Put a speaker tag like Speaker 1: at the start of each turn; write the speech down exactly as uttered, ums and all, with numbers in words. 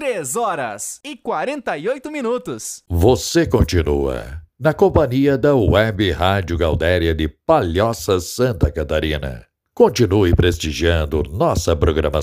Speaker 1: três horas e quarenta e oito minutos.
Speaker 2: Você continua na companhia da Web Rádio Gaudéria de Palhoça, Santa Catarina. Continue prestigiando nossa programação.